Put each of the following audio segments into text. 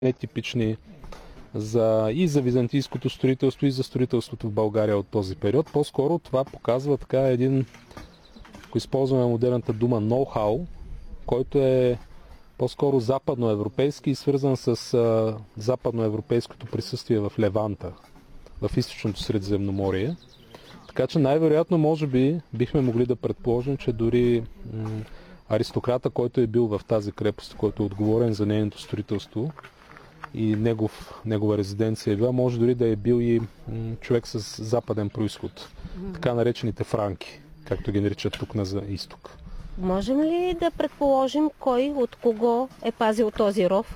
нетипични и за византийското строителство, и за строителството в България от този период. По-скоро това показва така един, ако използваме модерната дума, ноу-хау, който е по-скоро западноевропейски и свързан с западноевропейското присъствие в Леванта, в източното Средиземноморие. Така че най-вероятно, може би, бихме могли да предположим, че дори аристократа, който е бил в тази крепост, който е отговорен за нейното строителство и негова резиденция е била, може дори да е бил и човек с западен происход. Така наречените франки, както ги наричат тук на изток. Можем ли да предположим кой от кого е пазил този ров?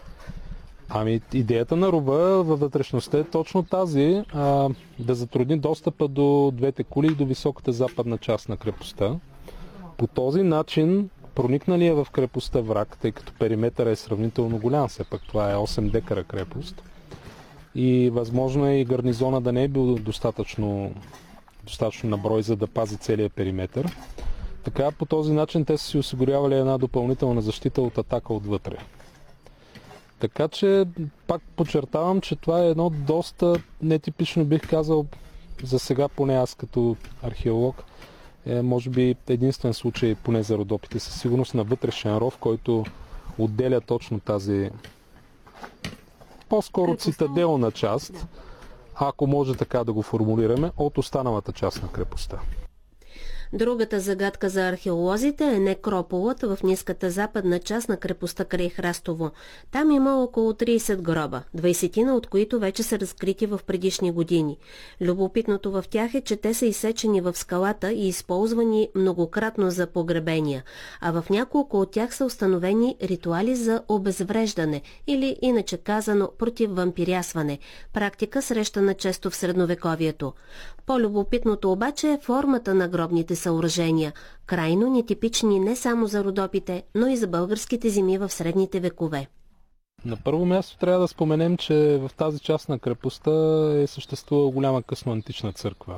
Идеята на рова във вътрешността е точно тази, да затрудни достъпа до двете кули и до високата западна част на крепостта. По този начин проникналия в крепостта враг, тъй като периметъра е сравнително голям, все пак това е 8 декара крепост, и възможно е и гарнизона да не е бил достатъчно на брой, за да пази целият периметър. Така по този начин те са си осигурявали една допълнителна защита от атака отвътре. Така че пак подчертавам, че това е едно доста нетипично, бих казал, за сега, поне аз като археолог, може би единствен случай, поне за Родопите, със сигурност на вътрешен ров, който отделя точно тази по-скоро цитаделна част, ако може така да го формулираме, от останалата част на крепостта. Другата загадка за археолозите е некрополът в ниската западна част на крепостта край Храстово. Там има около 30 гроба, 20 от които вече са разкрити в предишни години. Любопитното в тях е, че те са изсечени в скалата и използвани многократно за погребения, а в няколко от тях са установени ритуали за обезвреждане или, иначе казано, против вампирясване, практика срещана често в средновековието. По-любопитното обаче е формата на гробните съоръжения, крайно нетипични не само за Родопите, но и за българските земи в средните векове. На първо място трябва да споменем, че в тази част на крепостта е съществувала голяма късноантична църква,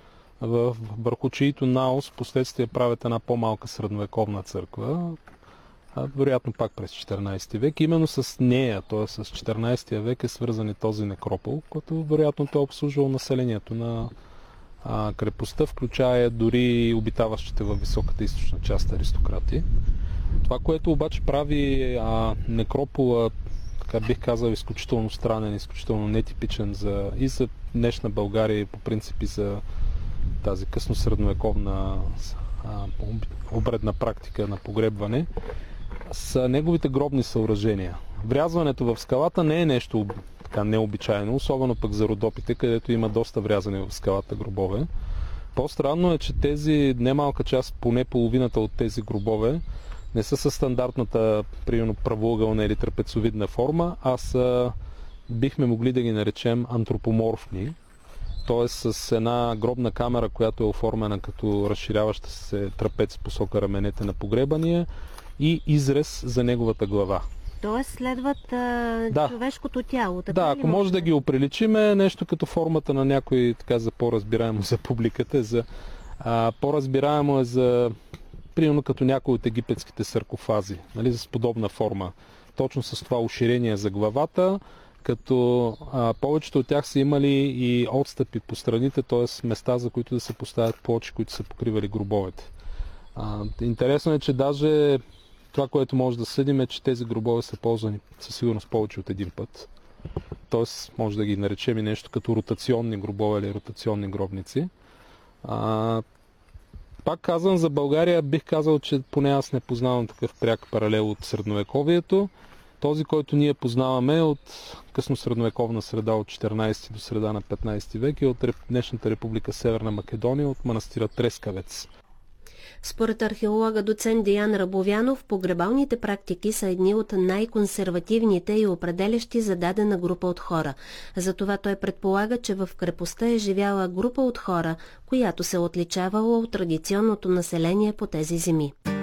върху чието наос последствие правят една по-малка средновековна църква, вероятно пак през 14 век. Именно с нея, т.е. с 14 век е свързан и този некропол, който вероятно той е обслужвал населението на крепостта, включая дори обитаващите във високата източна част аристократи. Това, което обаче прави некропола, така бих казал, изключително странен, изключително нетипичен и за днешна България и по принципи за тази късно средновековна обредна практика на погребване, са неговите гробни съоръжения. Врязването в скалата не е нещо така необичайно, особено пък за Родопите, където има доста врязани в скалата гробове. По-странно е, че тези немалка част, поне половината от тези гробове, не са със стандартната, примерно, правоъгълна или трапецовидна форма, а са, бихме могли да ги наречем, антропоморфни, т.е. с една гробна камера, която е оформена като разширяваща се трапец в посока раменете на погребания и изрез за неговата глава. Тоест следват човешкото тяло. Така ако може да ги оприличим, е нещо като формата на някой, така за по-разбираемо за публиката, по-разбираемо е за, примерно като някои от египетските саркофази, нали, с подобна форма. Точно с това уширение за главата, като повечето от тях са имали и отстъпи по страните, т.е. места, за които да се поставят плочи, които са покривали гробовете. Интересно е, че даже това, което може да съдим, е, че тези гробове са ползвани със сигурност повече от един път. Тоест, може да ги наречем и нещо като ротационни гробове или ротационни гробници. Пак казвам, за България бих казал, че поне аз не познавам такъв пряк паралел от средновековието. Този, който ние познаваме е от късно средновековна среда, от 14 до среда на 15 век и от днешната република Северна Македония, от манастира Трескавец. Според археолога доцент Диан Рабовянов, погребалните практики са едни от най-консервативните и определящи за дадена група от хора. Затова той предполага, че в крепостта е живяла група от хора, която се отличавала от традиционното население по тези земи.